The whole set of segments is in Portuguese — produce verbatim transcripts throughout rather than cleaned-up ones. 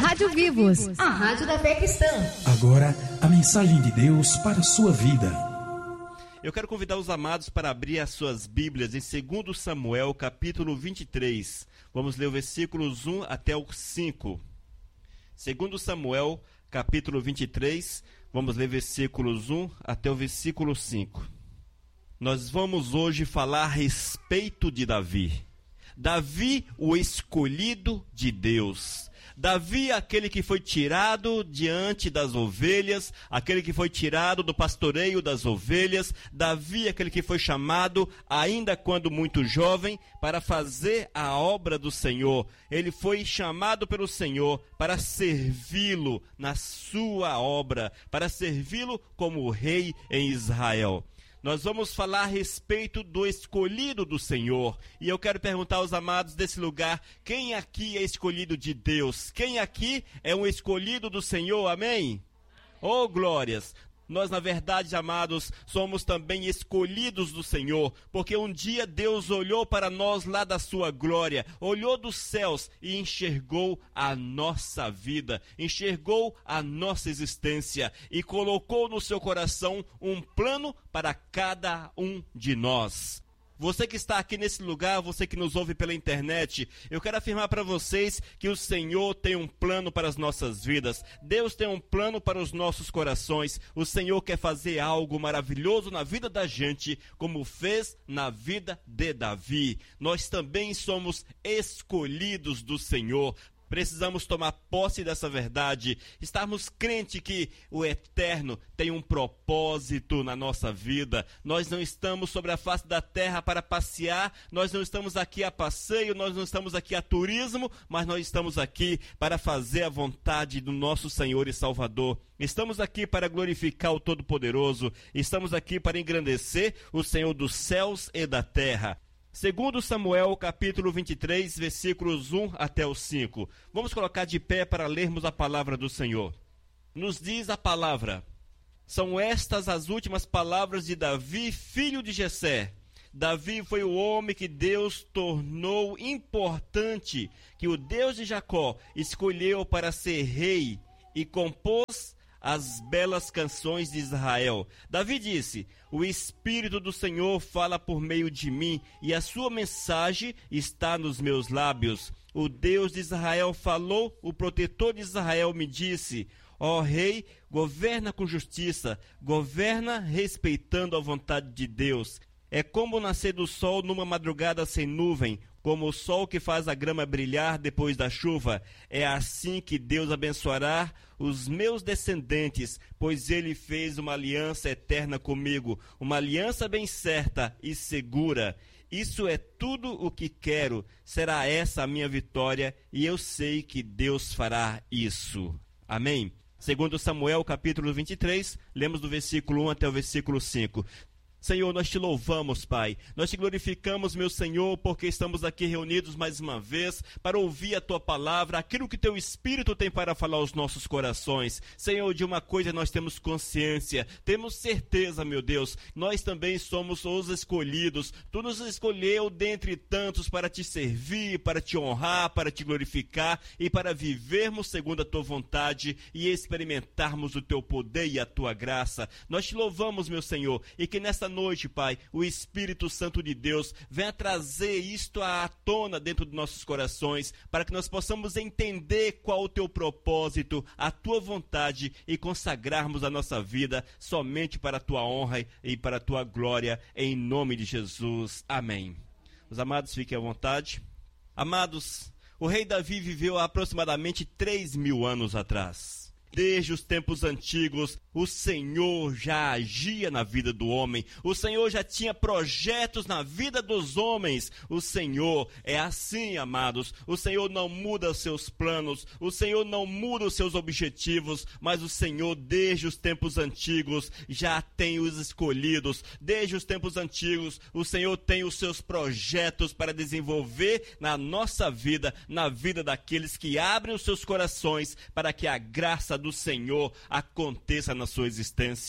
Rádio Vivos, a rádio da fé cristã. Agora, a mensagem de Deus para a sua vida. Eu quero convidar os amados para abrir as suas Bíblias em segundo Samuel, capítulo vinte e três. Vamos ler o versículos um até o cinco. segundo Samuel, capítulo vinte e três, vamos ler versículos um até o versículo cinco. Nós vamos hoje falar a respeito de Davi. Davi, o escolhido de Deus. Davi, aquele que foi tirado diante das ovelhas, aquele que foi tirado do pastoreio das ovelhas. Davi, aquele que foi chamado, ainda quando muito jovem, para fazer a obra do Senhor. Ele foi chamado pelo Senhor para servi-lo na sua obra, para servi-lo como rei em Israel. Nós vamos falar a respeito do escolhido do Senhor. E eu quero perguntar aos amados desse lugar, quem aqui é escolhido de Deus? Quem aqui é um escolhido do Senhor? Amém? Oh, glórias! Nós, na verdade, amados, somos também escolhidos do Senhor, porque um dia Deus olhou para nós lá da sua glória, olhou dos céus e enxergou a nossa vida, enxergou a nossa existência e colocou no seu coração um plano para cada um de nós. Você que está aqui nesse lugar, você que nos ouve pela internet, eu quero afirmar para vocês que o Senhor tem um plano para as nossas vidas. Deus tem um plano para os nossos corações. O Senhor quer fazer algo maravilhoso na vida da gente, como fez na vida de Davi. Nós também somos escolhidos do Senhor. Precisamos tomar posse dessa verdade, estarmos crentes que o Eterno tem um propósito na nossa vida. Nós não estamos sobre a face da terra para passear, nós não estamos aqui a passeio, nós não estamos aqui a turismo, mas nós estamos aqui para fazer a vontade do nosso Senhor e Salvador. Estamos aqui para glorificar o Todo-Poderoso, estamos aqui para engrandecer o Senhor dos céus e da terra. segundo Samuel, capítulo vinte e três, versículos um até o cinco. Vamos colocar de pé para lermos a palavra do Senhor. Nos diz a palavra: são estas as últimas palavras de Davi, filho de Jessé. Davi foi o homem que Deus tornou importante, que o Deus de Jacó escolheu para ser rei e compôs as belas canções de Israel. Davi disse: o Espírito do Senhor fala por meio de mim, e a sua mensagem está nos meus lábios. O Deus de Israel falou, o protetor de Israel me disse: ó rei, governa com justiça, governa respeitando a vontade de Deus. É como o nascer do sol numa madrugada sem nuvem, como o sol que faz a grama brilhar depois da chuva. É assim que Deus abençoará os meus descendentes, pois ele fez uma aliança eterna comigo, uma aliança bem certa e segura. Isso é tudo o que quero, será essa a minha vitória, e eu sei que Deus fará isso. Amém? segundo Samuel, capítulo vinte e três, lemos do versículo um até o versículo cinco. Senhor, nós te louvamos, Pai. Nós te glorificamos, meu Senhor, porque estamos aqui reunidos mais uma vez para ouvir a Tua palavra, aquilo que Teu Espírito tem para falar aos nossos corações. Senhor, de uma coisa nós temos consciência, temos certeza, meu Deus, nós também somos os escolhidos. Tu nos escolheu dentre tantos para Te servir, para Te honrar, para Te glorificar e para vivermos segundo a Tua vontade e experimentarmos o Teu poder e a Tua graça. Nós te louvamos, meu Senhor, e que nesta noite, Pai, o Espírito Santo de Deus venha trazer isto à tona dentro de nossos corações, para que nós possamos entender qual o Teu propósito, a Tua vontade e consagrarmos a nossa vida somente para a Tua honra e para a Tua glória, em nome de Jesus. Amém. Os amados, fiquem à vontade. Amados, o rei Davi viveu há aproximadamente três mil anos atrás. Desde os tempos antigos, o Senhor já agia na vida do homem. O Senhor já tinha projetos na vida dos homens. O Senhor é assim, amados. O Senhor não muda os seus planos. O Senhor não muda os seus objetivos. Mas o Senhor, desde os tempos antigos, já tem os escolhidos. Desde os tempos antigos, o Senhor tem os seus projetos para desenvolver na nossa vida, na vida daqueles que abrem os seus corações para que a graça do Senhor aconteça na sua existência.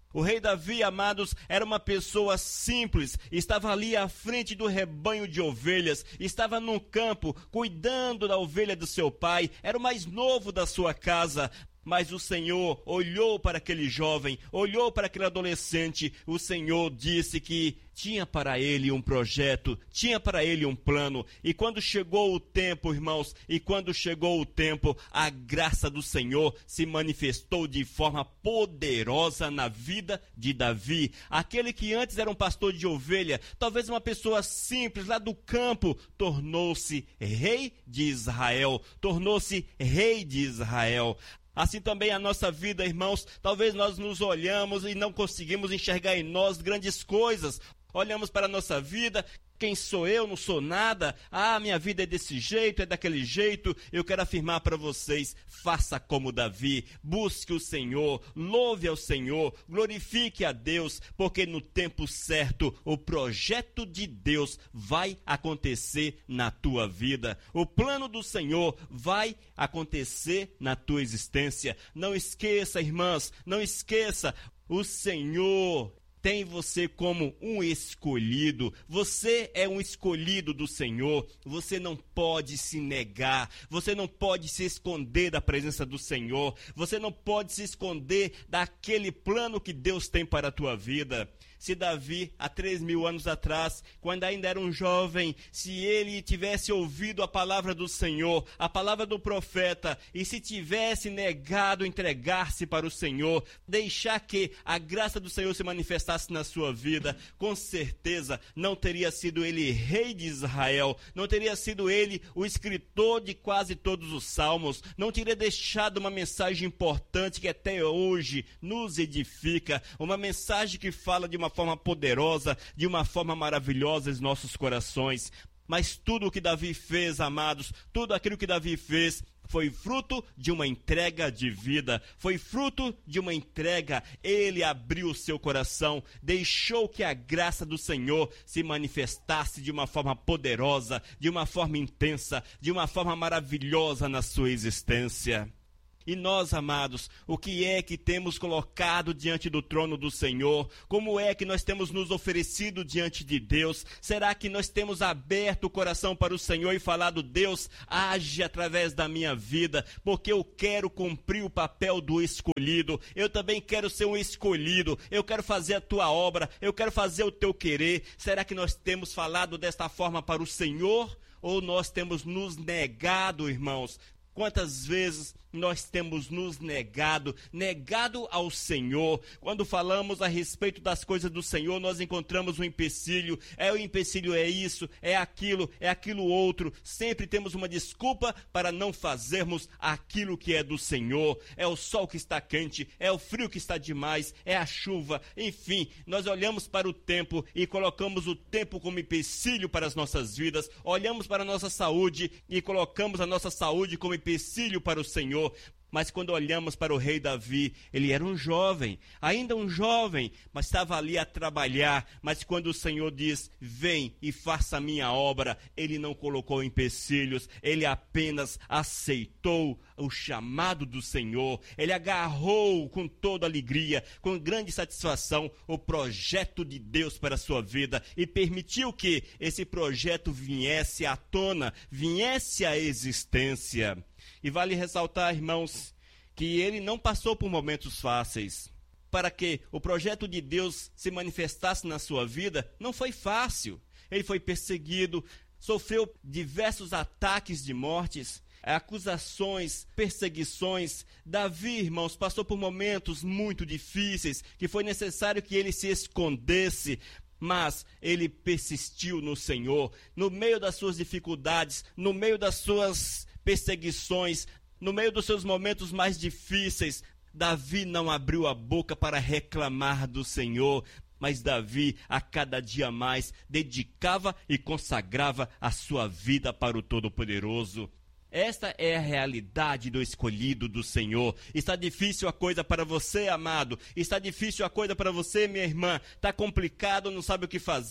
O rei Davi, amados, era uma pessoa simples, estava ali à frente do rebanho de ovelhas, estava num campo, cuidando da ovelha do seu pai, era o mais novo da sua casa. Mas o Senhor olhou para aquele jovem, olhou para aquele adolescente. O Senhor disse que tinha para ele um projeto, tinha para ele um plano. E quando chegou o tempo, irmãos, e quando chegou o tempo, a graça do Senhor se manifestou de forma poderosa na vida de Davi. Aquele que antes era um pastor de ovelha, talvez uma pessoa simples lá do campo, tornou-se rei de Israel, tornou-se rei de Israel. Assim também a nossa vida, irmãos, talvez nós nos olhamos e não conseguimos enxergar em nós grandes coisas. Olhamos para a nossa vida, quem sou eu? Não sou nada. Ah, minha vida é desse jeito, é daquele jeito. Eu quero afirmar para vocês, faça como Davi, busque o Senhor, louve ao Senhor, glorifique a Deus, porque no tempo certo o projeto de Deus vai acontecer na tua vida. O plano do Senhor vai acontecer na tua existência. Não esqueça, irmãs, não esqueça, o Senhor tem você como um escolhido. Você é um escolhido do Senhor. Você não pode se negar. Você não pode se esconder da presença do Senhor. Você não pode se esconder daquele plano que Deus tem para a tua vida. Se Davi, há três mil anos atrás, quando ainda era um jovem, se ele tivesse ouvido a palavra do Senhor, a palavra do profeta, e se tivesse negado entregar-se para o Senhor, deixar que a graça do Senhor se manifestasse na sua vida, com certeza não teria sido ele rei de Israel, não teria sido ele o escritor de quase todos os salmos, não teria deixado uma mensagem importante que até hoje nos edifica, uma mensagem que fala de uma forma poderosa, de uma forma maravilhosa em nossos corações. Mas tudo o que Davi fez, amados, tudo aquilo que Davi fez foi fruto de uma entrega de vida, foi fruto de uma entrega. Ele abriu o seu coração, deixou que a graça do Senhor se manifestasse de uma forma poderosa, de uma forma intensa, de uma forma maravilhosa na sua existência. E nós, amados, o que é que temos colocado diante do trono do Senhor? Como é que nós temos nos oferecido diante de Deus? Será que nós temos aberto o coração para o Senhor e falado, Deus, age através da minha vida, porque eu quero cumprir o papel do escolhido, eu também quero ser um escolhido, eu quero fazer a tua obra, eu quero fazer o teu querer. Será que nós temos falado desta forma para o Senhor? Ou nós temos nos negado, irmãos? Quantas vezes nós temos nos negado, negado ao Senhor. Quando falamos a respeito das coisas do Senhor, nós encontramos um empecilho. É o empecilho, é isso, é aquilo, é aquilo outro. Sempre temos uma desculpa para não fazermos aquilo que é do Senhor. É o sol que está quente, é o frio que está demais, é a chuva. Enfim, nós olhamos para o tempo e colocamos o tempo como empecilho para as nossas vidas. Olhamos para a nossa saúde e colocamos a nossa saúde como empecilho para o Senhor. Mas quando olhamos para o rei Davi, ele era um jovem, ainda um jovem, mas estava ali a trabalhar. Mas quando o Senhor diz, vem e faça a minha obra, ele não colocou empecilhos, ele apenas aceitou o chamado do Senhor. Ele agarrou com toda alegria, com grande satisfação, o projeto de Deus para a sua vida e permitiu que esse projeto viesse à tona, viesse à existência. E vale ressaltar, irmãos, que ele não passou por momentos fáceis. Para que o projeto de Deus se manifestasse na sua vida, não foi fácil. Ele foi perseguido, sofreu diversos ataques de mortes, acusações, perseguições. Davi, irmãos, passou por momentos muito difíceis, que foi necessário que ele se escondesse. Mas ele persistiu no Senhor, no meio das suas dificuldades, no meio das suas perseguições, no meio dos seus momentos mais difíceis. Davi não abriu a boca para reclamar do Senhor, mas Davi, a cada dia mais, dedicava e consagrava a sua vida para o Todo-Poderoso. Esta é a realidade do escolhido do Senhor. Está difícil a coisa para você, amado. Está difícil a coisa para você, minha irmã. Está complicado, não sabe o que fazer.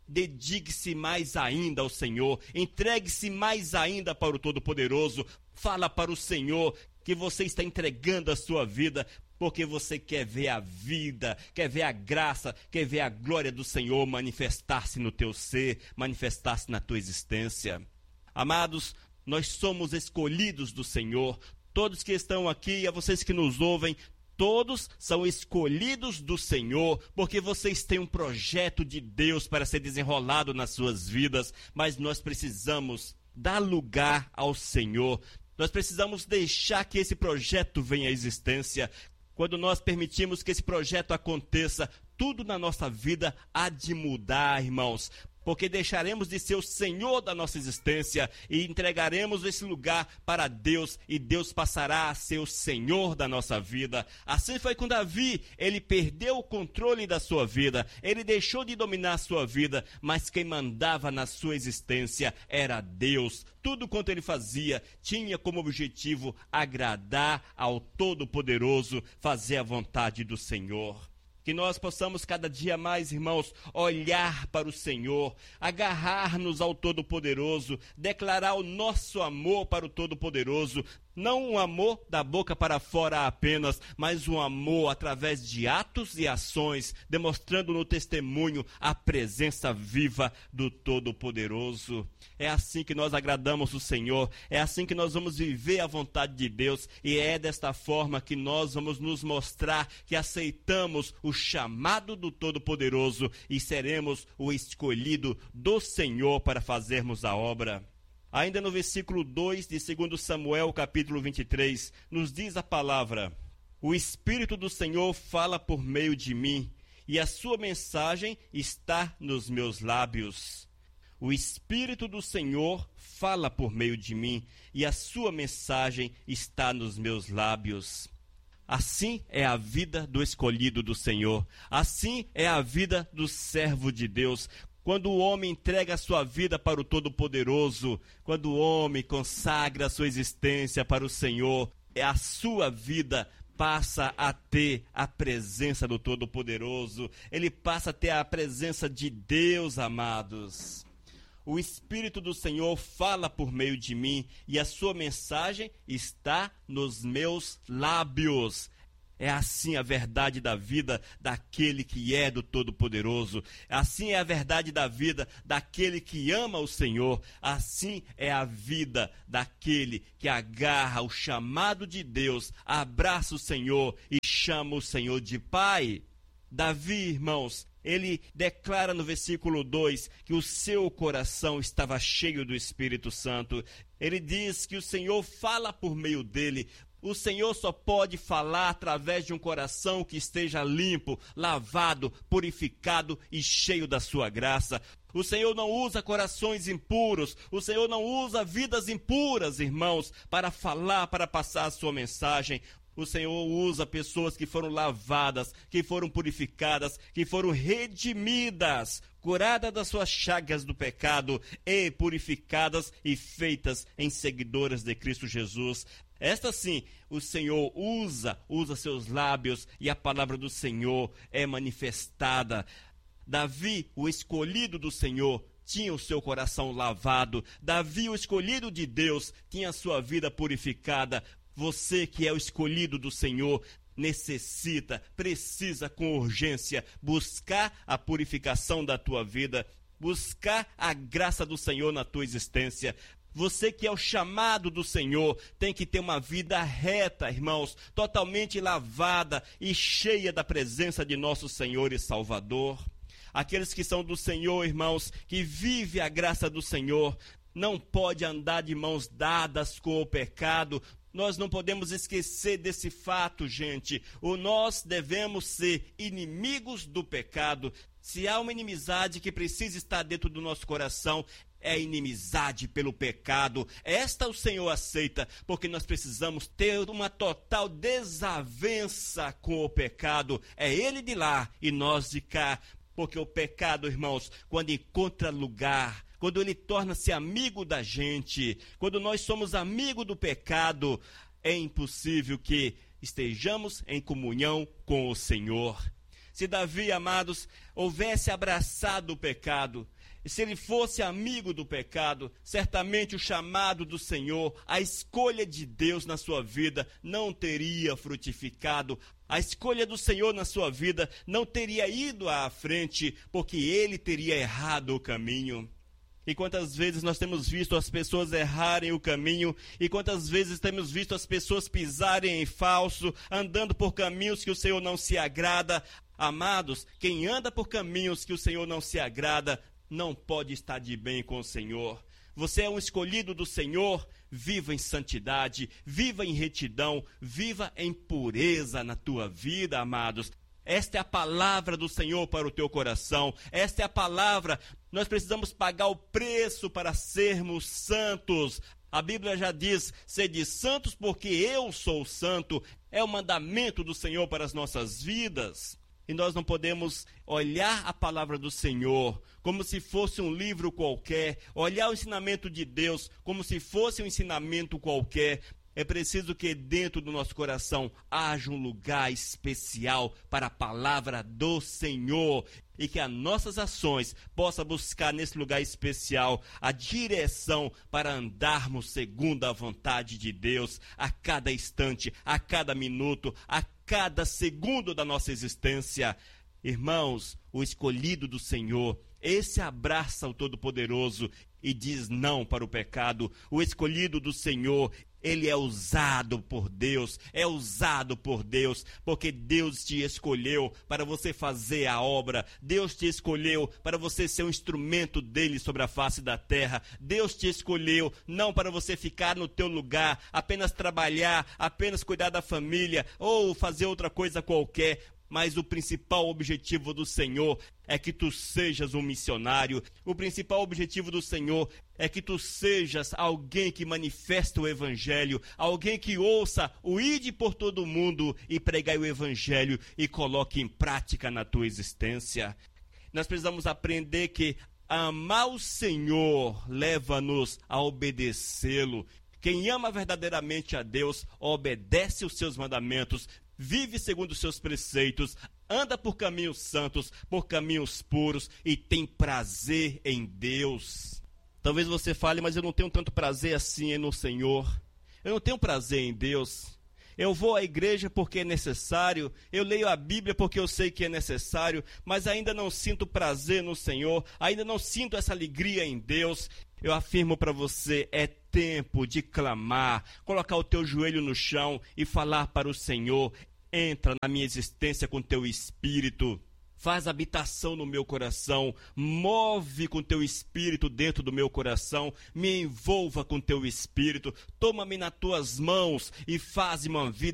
dedique-se mais ainda ao Senhor, entregue-se mais ainda para o Todo-Poderoso, fala para o Senhor que você está entregando a sua vida, porque você quer ver a vida, quer ver a graça, quer ver a glória do Senhor manifestar-se no teu ser, manifestar-se na tua existência. Amados, nós somos escolhidos do Senhor, todos que estão aqui e a vocês que nos ouvem, todos são escolhidos do Senhor, porque vocês têm um projeto de Deus para ser desenrolado nas suas vidas, mas nós precisamos dar lugar ao Senhor, nós precisamos deixar que esse projeto venha à existência. Quando nós permitimos que esse projeto aconteça, tudo na nossa vida há de mudar, irmãos, porque deixaremos de ser o Senhor da nossa existência e entregaremos esse lugar para Deus, e Deus passará a ser o Senhor da nossa vida. Assim foi com Davi, ele perdeu o controle da sua vida, ele deixou de dominar a sua vida, mas quem mandava na sua existência era Deus. Tudo quanto ele fazia tinha como objetivo agradar ao Todo-Poderoso, fazer a vontade do Senhor. Que nós possamos cada dia mais, irmãos, olhar para o Senhor, agarrar-nos ao Todo-Poderoso, declarar o nosso amor para o Todo-Poderoso, não um amor da boca para fora apenas, mas um amor através de atos e ações, demonstrando no testemunho a presença viva do Todo-Poderoso. É assim que nós agradamos o Senhor, é assim que nós vamos viver a vontade de Deus, e é desta forma que nós vamos nos mostrar que aceitamos o chamado do Todo-Poderoso e seremos o escolhido do Senhor para fazermos a obra. Ainda no versículo dois de segundo Samuel, capítulo vinte e três, nos diz a palavra: o Espírito do Senhor fala por meio de mim, e a sua mensagem está nos meus lábios. O Espírito do Senhor fala por meio de mim, e a sua mensagem está nos meus lábios. Assim é a vida do escolhido do Senhor, assim é a vida do servo de Deus. Quando o homem entrega a sua vida para o Todo-Poderoso, quando o homem consagra a sua existência para o Senhor, a sua vida passa a ter a presença do Todo-Poderoso, ele passa a ter a presença de Deus, amados. O Espírito do Senhor fala por meio de mim, e a sua mensagem está nos meus lábios. É assim a verdade da vida daquele que é do Todo-Poderoso. Assim é a verdade da vida daquele que ama o Senhor. Assim é a vida daquele que agarra o chamado de Deus, abraça o Senhor e chama o Senhor de Pai. Davi, irmãos, ele declara no versículo dois que o seu coração estava cheio do Espírito Santo. Ele diz que o Senhor fala por meio dele. O Senhor só pode falar através de um coração que esteja limpo, lavado, purificado e cheio da sua graça. O Senhor não usa corações impuros, o Senhor não usa vidas impuras, irmãos, para falar, para passar a sua mensagem. O Senhor usa pessoas que foram lavadas, que foram purificadas, que foram redimidas, curadas das suas chagas do pecado e purificadas e feitas em seguidoras de Cristo Jesus. Esta sim, o Senhor usa, usa seus lábios, e a palavra do Senhor é manifestada. Davi, o escolhido do Senhor, tinha o seu coração lavado. Davi, o escolhido de Deus, tinha a sua vida purificada. Você que é o escolhido do Senhor, necessita, precisa com urgência buscar a purificação da tua vida, buscar a graça do Senhor na tua existência. Você que é o chamado do Senhor tem que ter uma vida reta, irmãos, totalmente lavada e cheia da presença de nosso Senhor e Salvador. Aqueles que são do Senhor, irmãos, que vivem a graça do Senhor, não pode andar de mãos dadas com o pecado. Nós não podemos esquecer desse fato, gente. O nós devemos ser inimigos do pecado. Se há uma inimizade que precisa estar dentro do nosso coração, é inimizade pelo pecado. Esta o Senhor aceita, porque nós precisamos ter uma total desavença com o pecado. É Ele de lá e nós de cá. Porque o pecado, irmãos, quando encontra lugar, quando ele torna-se amigo da gente, quando nós somos amigos do pecado, é impossível que estejamos em comunhão com o Senhor. Se Davi, amados, houvesse abraçado o pecado, se ele fosse amigo do pecado, certamente o chamado do Senhor, a escolha de Deus na sua vida não teria frutificado. A escolha do Senhor na sua vida não teria ido à frente, porque ele teria errado o caminho. E quantas vezes nós temos visto as pessoas errarem o caminho, e quantas vezes temos visto as pessoas pisarem em falso, andando por caminhos que o Senhor não se agrada. Amados, quem anda por caminhos que o Senhor não se agrada, não pode estar de bem com o Senhor. Você é um escolhido do Senhor, viva em santidade, viva em retidão, viva em pureza na tua vida, amados. Esta é a palavra do Senhor para o teu coração, esta é a palavra. Nós precisamos pagar o preço para sermos santos. A Bíblia já diz, sede santos porque eu sou santo. É o mandamento do Senhor para as nossas vidas. E nós não podemos olhar a palavra do Senhor como se fosse um livro qualquer, olhar o ensinamento de Deus como se fosse um ensinamento qualquer. É preciso que dentro do nosso coração haja um lugar especial para a palavra do Senhor e que as nossas ações possam buscar nesse lugar especial a direção para andarmos segundo a vontade de Deus a cada instante, a cada minuto, a cada segundo da nossa existência. Irmãos, o escolhido do Senhor, esse abraça o Todo-Poderoso e diz não para o pecado. O escolhido do Senhor, ele é usado por Deus, é usado por Deus, porque Deus te escolheu para você fazer a obra, Deus te escolheu para você ser um instrumento dele sobre a face da terra, Deus te escolheu não para você ficar no teu lugar, apenas trabalhar, apenas cuidar da família ou fazer outra coisa qualquer. Mas o principal objetivo do Senhor é que tu sejas um missionário. O principal objetivo do Senhor é que tu sejas alguém que manifesta o Evangelho, alguém que ouça o ide por todo o mundo e pregai o Evangelho e coloque em prática na tua existência. Nós precisamos aprender que amar o Senhor leva-nos a obedecê-lo. Quem ama verdadeiramente a Deus, obedece os seus mandamentos, vive segundo os seus preceitos, anda por caminhos santos, por caminhos puros e tem prazer em Deus. Talvez você fale, mas eu não tenho tanto prazer assim no Senhor. Eu não tenho prazer em Deus. Eu vou à igreja porque é necessário, eu leio a Bíblia porque eu sei que é necessário, mas ainda não sinto prazer no Senhor, ainda não sinto essa alegria em Deus. Eu afirmo para você, é tempo de clamar, colocar o teu joelho no chão e falar para o Senhor, entra na minha existência com teu espírito, faz habitação no meu coração, move com teu espírito dentro do meu coração, me envolva com teu espírito, toma-me nas tuas mãos e faz-me uma vida